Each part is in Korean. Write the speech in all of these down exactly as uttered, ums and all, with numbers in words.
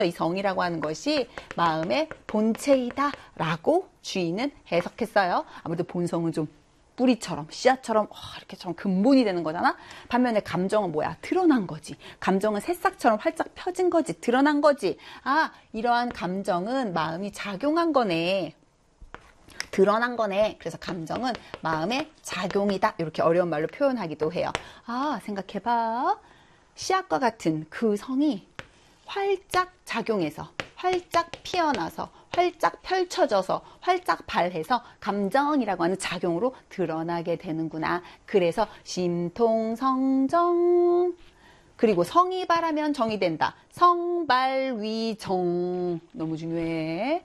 이 성이라고 하는 것이 마음의 본체이다 라고 주인은 해석했어요. 아무래도 본성은 좀 뿌리처럼 씨앗처럼 어, 이렇게 좀 근본이 되는 거잖아. 반면에 감정은 뭐야? 드러난 거지. 감정은 새싹처럼 활짝 펴진 거지. 드러난 거지. 아, 이러한 감정은 마음이 작용한 거네. 드러난 거네. 그래서 감정은 마음의 작용이다. 이렇게 어려운 말로 표현하기도 해요. 아, 생각해봐. 씨앗과 같은 그 성이 활짝 작용해서 활짝 피어나서 활짝 펼쳐져서 활짝 발해서 감정이라고 하는 작용으로 드러나게 되는구나. 그래서 심통성정. 그리고 성이 발하면 정이 된다. 성발위정. 너무 중요해.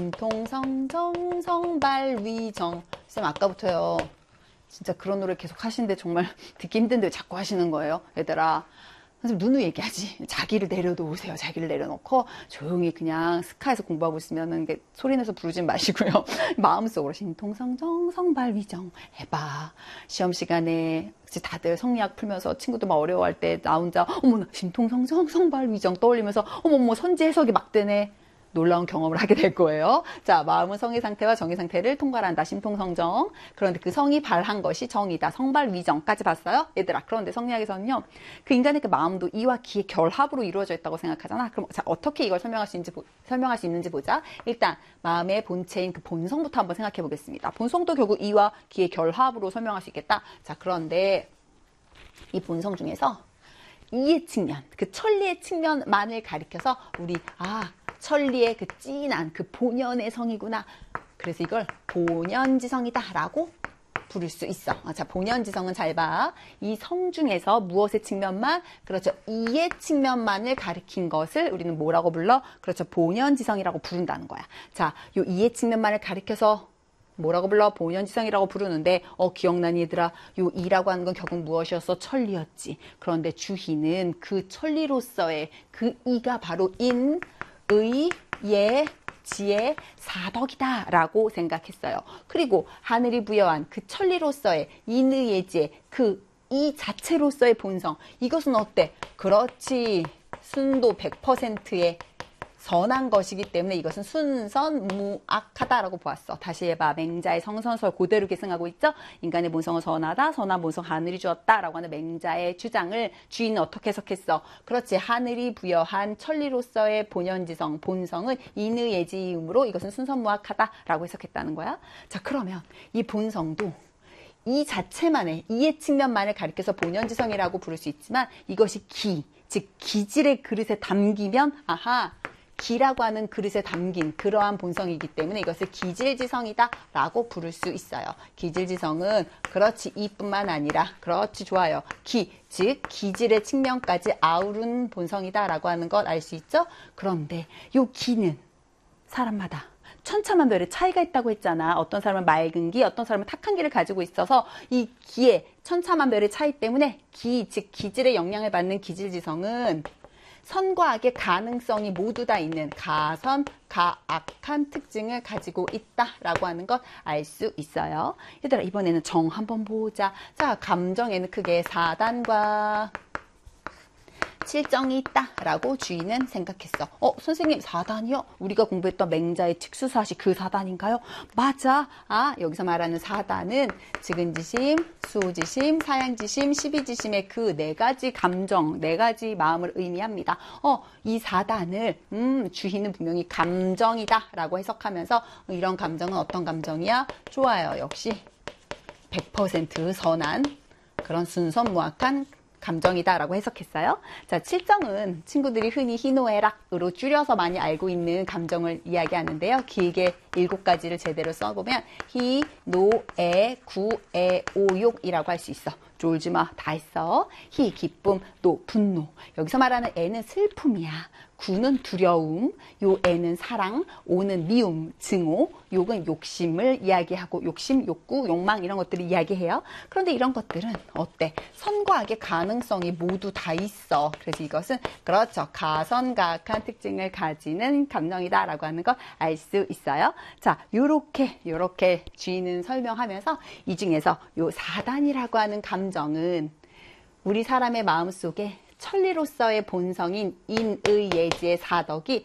심통성정 성발위정. 쌤 아까부터요. 진짜 그런 노래 계속 하시는데 정말 듣기 힘든데 왜 자꾸 하시는 거예요? 얘들아. 선생님 누누이 얘기하지. 자기를 내려놓으세요. 자기를 내려놓고 조용히 그냥 스카에서 공부하고 있으면 소리내서 부르지 마시고요. 마음속으로 심통성정 성발위정 해봐. 시험 시간에 다들 성리학 풀면서 친구들 막 어려워할 때 나 혼자 어머나 심통성정 성발위정 떠올리면서 어머머 선지 해석이 막 되네. 놀라운 경험을 하게 될 거예요. 자, 마음은 성의 상태와 정의 상태를 통괄한다. 심통성정. 그런데 그 성이 발한 것이 정이다. 성발위정까지 봤어요? 얘들아. 그런데 성리학에서는요. 그 인간의 그 마음도 이와 기의 결합으로 이루어져 있다고 생각하잖아. 그럼 자, 어떻게 이걸 설명할 수 있는지, 설명할 수 있는지 보자. 일단 마음의 본체인 그 본성부터 한번 생각해 보겠습니다. 본성도 결국 이와 기의 결합으로 설명할 수 있겠다. 자, 그런데 이 본성 중에서 이의 측면, 그 천리의 측면만을 가리켜서 우리 아 천리의 그 진한 그 본연의 성이구나. 그래서 이걸 본연지성이다 라고 부를 수 있어. 자, 본연지성은 잘 봐. 이 성 중에서 무엇의 측면만? 그렇죠. 이의 측면만을 가리킨 것을 우리는 뭐라고 불러? 그렇죠. 본연지성이라고 부른다는 거야. 자, 요 이의 측면만을 가리켜서 뭐라고 불러? 본연지성이라고 부르는데 어 기억나니 얘들아? 요 이라고 하는 건 결국 무엇이었어? 천리였지. 그런데 주희는 그 천리로서의 그 이가 바로 인, 의, 예, 지의 사덕이다 라고 생각했어요. 그리고 하늘이 부여한 그 천리로서의 인의예지의 그 이 자체로서의 본성, 이것은 어때? 그렇지, 순도 백 퍼센트의 선한 것이기 때문에 이것은 순선무악하다라고 보았어. 다시 해봐. 맹자의 성선설 그대로 계승하고 있죠. 인간의 본성은 선하다. 선한 본성 하늘이 주었다라고 하는 맹자의 주장을 주인은 어떻게 해석했어? 그렇지. 하늘이 부여한 천리로서의 본연지성, 본성은 인의예지이므로 이것은 순선무악하다라고 해석했다는 거야. 자, 그러면 이 본성도 이 자체만의, 이의 측면만을 가리켜서 본연지성이라고 부를 수 있지만 이것이 기, 즉 기질의 그릇에 담기면 아하, 기라고 하는 그릇에 담긴 그러한 본성이기 때문에 이것을 기질지성이다 라고 부를 수 있어요. 기질지성은 그렇지 이뿐만 아니라 그렇지 좋아요. 기, 즉 기질의 측면까지 아우른 본성이다 라고 하는 것 알 수 있죠? 그런데 이 기는 사람마다 천차만별의 차이가 있다고 했잖아. 어떤 사람은 맑은 기, 어떤 사람은 탁한 기를 가지고 있어서 이 기의 천차만별의 차이 때문에 기, 즉 기질의 영향을 받는 기질지성은 선과 악의 가능성이 모두 다 있는 가선, 가악한 특징을 가지고 있다라고 하는 것 알 수 있어요. 얘들아 이번에는 정 한번 보자. 자, 감정에는 크게 사단과 칠정이 있다라고 주인은 생각했어. 어, 선생님 사단이요? 우리가 공부했던 맹자의 특수사시 그 사단인가요? 맞아. 아, 여기서 말하는 사단은 즉은지심, 수지심, 사양지심, 십이지심의 그 네 가지 감정, 네 가지 마음을 의미합니다. 어, 이 사단을 음, 주인은 분명히 감정이다라고 해석하면서 이런 감정은 어떤 감정이야? 좋아요. 역시 백 퍼센트 선한 그런 순선무악한 감정이다라고 해석했어요. 자, 칠정은 친구들이 흔히 희노애락으로 줄여서 많이 알고 있는 감정을 이야기하는데요. 길게 일곱 가지를 제대로 써보면 희, 노, 애, 구, 애, 오, 욕이라고 할 수 있어. 졸지 마. 다 했어. 희, 기쁨, 노, 분노. 여기서 말하는 애는 슬픔이야. 구는 두려움, 요 애는 사랑, 오는 미움, 증오, 욕은 욕심을 이야기하고 욕심, 욕구, 욕망 이런 것들을 이야기해요. 그런데 이런 것들은 어때? 선과 악의 가능성이 모두 다 있어. 그래서 이것은 그렇죠. 가선가악한 특징을 가지는 감정이다라고 하는 걸 알 수 있어요. 자, 요렇게 요렇게 주인은 설명하면서 이 중에서 요 사단이라고 하는 감정은 우리 사람의 마음속에 천리로서의 본성인 인의예지의 사덕이